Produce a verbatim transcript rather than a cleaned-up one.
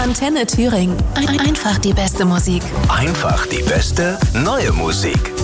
Antenne Thüringen. Ein- Einfach die beste Musik. Einfach die beste neue Musik.